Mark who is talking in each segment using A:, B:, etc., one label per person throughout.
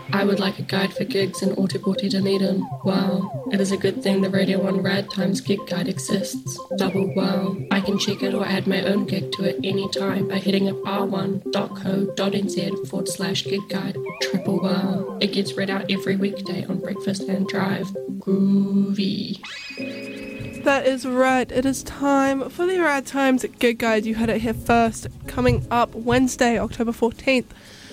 A: I would like a guide for gigs in Ōtepoti, Dunedin. Wow. It is a good thing the Radio 1 Rad Times gig guide exists. Double wow. I can check it or add my own gig to it anytime by hitting up r1.co.nz/gig guide. Triple wow. It gets read out every weekday on Breakfast and Drive. Groovy.
B: That is right. It is time for the Rad Times Gig Guide. You heard it here first. Coming up Wednesday, October 14th.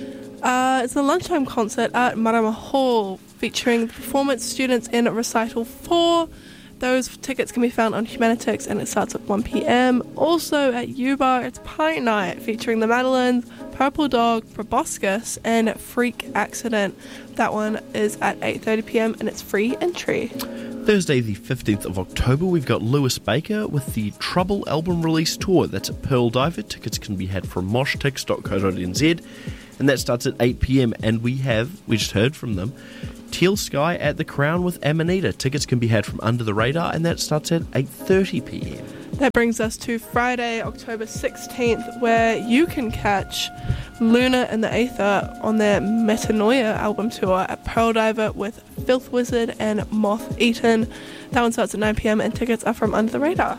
B: It's a lunchtime concert at Marama Hall featuring the performance students in Recital 4. Those tickets can be found on Humanitix and it starts at 1pm. Also at U-Bar, it's Pie Night featuring the Madeleines, Purple Dog, Proboscis and Freak Accident. That one is at 8:30pm and it's free entry.
C: Thursday the 15th of October, we've got Lewis Baker with the Trouble album release tour. That's at Pearl Diver. Tickets can be had from moshtix.co.nz and that starts at 8pm. And we just heard from them, Teal Sky at the Crown with Amanita. Tickets can be had from Under the Radar and that starts at 8:30pm.
B: That brings us to Friday, October 16th, where you can catch Luna and the Aether on their Metanoia album tour at Pearl Diver with Filth Wizard and Moth Eaten. That one starts at 9pm and tickets are from Under the Radar.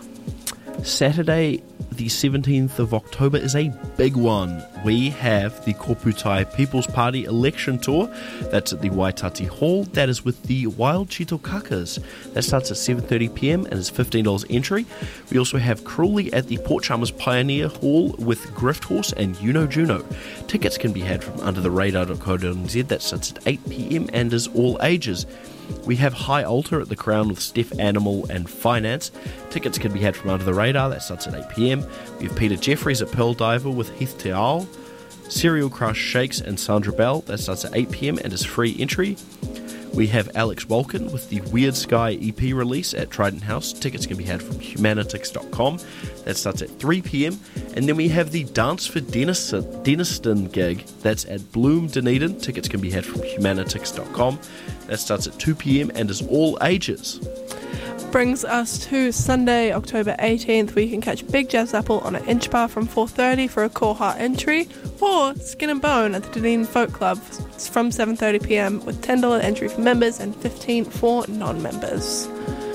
C: Saturday, the 17th of October, is a big one. We have the Koputai People's Party election tour. That's at the Waitati Hall. That is with the Wild Chitokakas. That starts at 7:30pm and is $15 entry. We also have Cruelly at the Port Chalmers Pioneer Hall with Grift Horse and Juno. Tickets can be had from undertheradar.co.nz. That starts at 8pm and is all ages. We have High Altar at the Crown with Steph Animal and Finance. Tickets can be had from Under the Radar. That starts at 8pm. We have Peter Jeffries at Pearl Diver with Heath Te Ao, Serial Crush Shakes and Sandra Bell. That starts at 8pm and is free entry. We have Alex Walken with the Weird Sky EP release at Trident House. Tickets can be had from humanitix.com. That starts at 3pm. And then we have the Dance for Denniston gig. That's at Bloom, Dunedin. Tickets can be had from humanitix.com. That starts at 2pm and is all ages.
B: Brings us to Sunday, October 18th, where you can catch Big Jazz Apple on an Inch Bar from 4:30 for a Core Heart entry, or Skin and Bone at the Dunedin Folk Club from 7:30pm with $10 entry for members and $15 for non-members.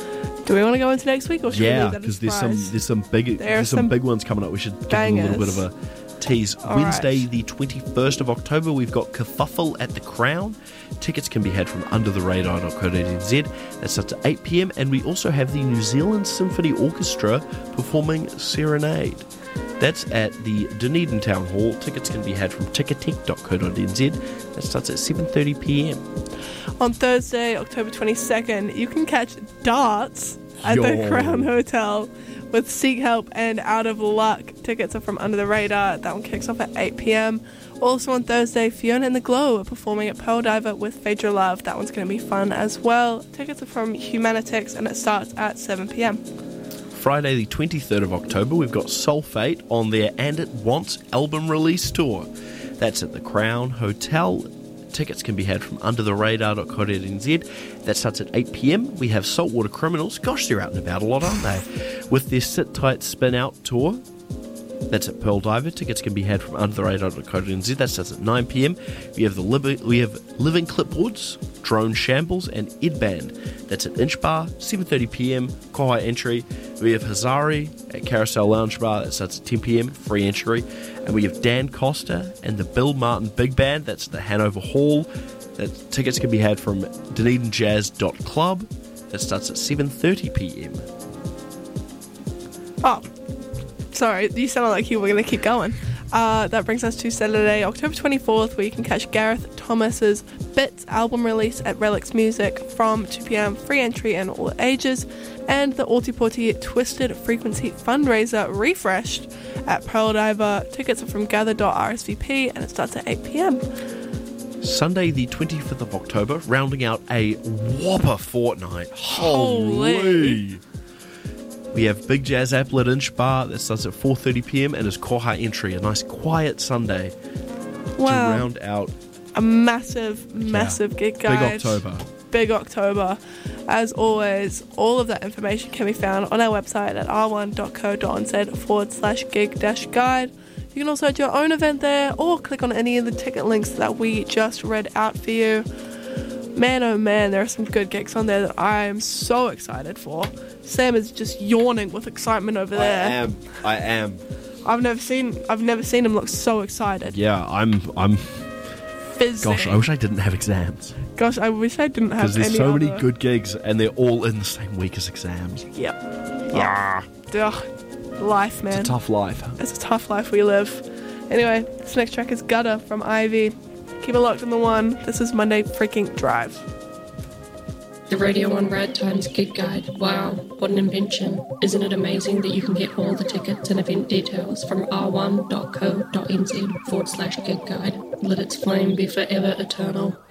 B: Do we want to go into next week, or should we leave that as a surprise?
C: there's some big ones coming up. We should give them a little bit of a tease. Wednesday, the 21st of October, we've got Kerfuffle at the Crown. Tickets can be had from undertheradar.co.nz. That starts at 8pm. And we also have the New Zealand Symphony Orchestra performing Serenade. That's at the Dunedin Town Hall. Tickets can be had from ticketek.co.nz. That starts at 7:30pm.
B: On Thursday, October 22nd, you can catch Darts at the Crown Hotel with Seek Help and Out of Luck. Tickets are from Under the Radar. That one kicks off at 8pm. Also on Thursday, Fiona and the Glow are performing at Pearl Diver with Phaedra Love. That one's going to be fun as well. Tickets are from Humanitix and it starts at 7pm.
C: Friday the 23rd of October, we've got Soulfate on their And It Wants album release tour. That's at the Crown Hotel. Tickets can be had from undertheradar.co.nz. That starts at 8pm. We have Saltwater Criminals. Gosh, they're out and about a lot, aren't they? With their Sit Tight Spin Out tour. That's at Pearl Diver. Tickets can be had from undertheradar.co.nz. That starts at 9pm. We have Living Clipboards, Drone Shambles, and Ed Band. That's at Inch Bar, 7:30pm, Kohai entry. We have Hazari at Carousel Lounge Bar. That starts at 10pm, free entry. And we have Dan Costa and the Bill Martin Big Band. That's at the Hanover Hall. Tickets can be had from DunedinJazz.club. That starts at 7:30pm.
B: Oh, sorry, you sounded like you were going to keep going. That brings us to Saturday, October 24th, where you can catch Gareth Thomas's Bits album release at Relics Music from 2pm, free entry and all ages, and the Ōtepoti Twisted Frequency fundraiser refreshed at Pearl Diver. Tickets are from gather.rsvp and it starts at 8pm.
C: Sunday the 25th of October, rounding out a whopper fortnight. Holy! We have Big Jazz Apple at Inch Bar. That starts at 4:30pm and is Kohai entry. A nice quiet Sunday to round out
B: a massive gig, guys. Big October. As always, all of that information can be found on our website at r1.co.nz/gig-guide. You can also add your own event there or click on any of the ticket links that we just read out for you. Man, oh man, there are some good gigs on there that I am so excited for. Sam is just yawning with excitement over there.
C: I am.
B: I've never seen him look so excited.
C: Yeah, I'm
B: Fizzing.
C: Gosh, I wish I didn't have exams.
B: Gosh, I wish I didn't have any
C: because there's so many
B: other-
C: good gigs and they're all in the same week as exams.
B: Yep. Yeah. Ugh. Life, man.
C: It's a tough life.
B: It's a tough life we live. Anyway, this next track is Gutter from Ivy. Keep it locked on the one. This is Monday Freaking Drive.
A: The Radio 1 Rad Times Gig Guide. Wow, what an invention. Isn't it amazing that you can get all the tickets and event details from r1.co.nz/gig guide. Let its flame be forever eternal.